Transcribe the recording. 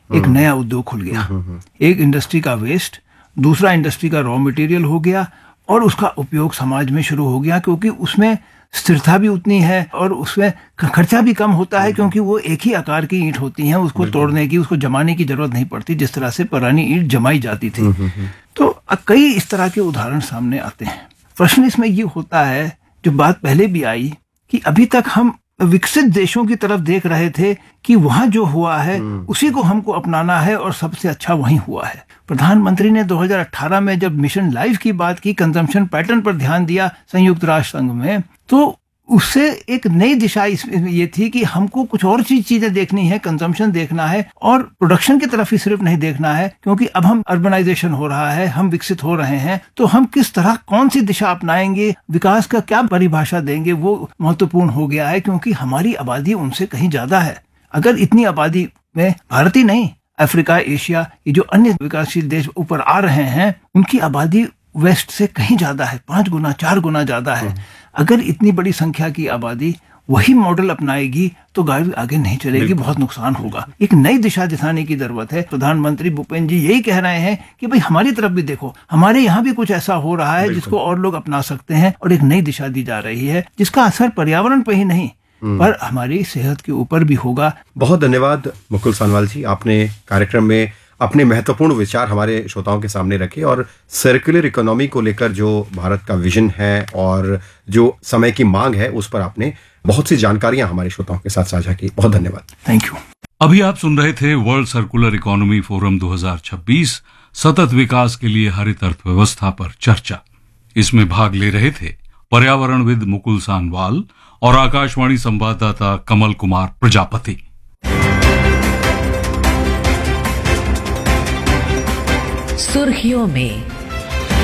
एक नया उद्योग खुल गया। एक इंडस्ट्री का वेस्ट दूसरा इंडस्ट्री का रॉ मटेरियल हो गया और उसका उपयोग समाज में शुरू हो गया, क्योंकि उसमें स्थिरता भी उतनी है और उसमें खर्चा भी कम होता है, क्योंकि वो एक ही आकार की ईंट होती हैं, उसको तोड़ने की उसको जमाने की जरूरत नहीं पड़ती जिस तरह से पुरानी ईंट जमाई जाती थी। तो कई इस तरह के उदाहरण सामने आते हैं। प्रश्न इसमें ये होता है, जो बात पहले भी आई, कि अभी तक हम विकसित देशों की तरफ देख रहे थे कि वहां जो हुआ है उसी को हमको अपनाना है और सबसे अच्छा वहीं हुआ है। प्रधानमंत्री ने 2018 में जब मिशन लाइफ की बात की, कंजम्पशन पैटर्न पर ध्यान दिया संयुक्त राष्ट्र संघ में, तो उससे एक नई दिशा इसमें ये थी कि हमको कुछ और चीजें देखनी है, कंजम्पशन देखना है और प्रोडक्शन की तरफ ही सिर्फ नहीं देखना है, क्योंकि अब हम अर्बनाइजेशन हो रहा है, हम विकसित हो रहे हैं, तो हम किस तरह कौन सी दिशा अपनाएंगे, विकास का क्या परिभाषा देंगे, वो महत्वपूर्ण हो गया है, क्योंकि हमारी आबादी उनसे कहीं ज्यादा है। अगर इतनी आबादी में भारत ही नहीं, अफ्रीका, एशिया, ये जो अन्य विकासशील देश ऊपर आ रहे हैं, उनकी आबादी वेस्ट से कहीं ज्यादा है, 5 गुना 4 गुना ज्यादा है। अगर इतनी बड़ी संख्या की आबादी वही मॉडल अपनाएगी तो गाड़ी आगे नहीं चलेगी, बहुत नुकसान होगा। एक नई दिशा दिखाने की जरूरत है। प्रधानमंत्री भूपेंद्र जी यही कह रहे हैं कि भाई हमारी तरफ भी देखो, हमारे यहाँ भी कुछ ऐसा हो रहा है जिसको और लोग अपना सकते हैं, और एक नई दिशा दी जा रही है जिसका असर पर्यावरण पे ही नहीं पर हमारी सेहत के ऊपर भी होगा। बहुत धन्यवाद मुकुल सान्याल जी, आपने कार्यक्रम में अपने महत्वपूर्ण विचार हमारे श्रोताओं के सामने रखे और सर्कुलर इकोनॉमी को लेकर जो भारत का विजन है और जो समय की मांग है उस पर आपने बहुत सी जानकारियां हमारे श्रोताओं के साथ साझा की। बहुत धन्यवाद। Thank you. अभी आप सुन रहे थे वर्ल्ड सर्कुलर इकोनॉमी फोरम 2026 सतत विकास के लिए हरित अर्थव्यवस्था पर चर्चा। इसमें भाग ले रहे थे पर्यावरणविद मुकुल सान्याल और आकाशवाणी संवाददाता कमल कुमार प्रजापति। सुर्खियों में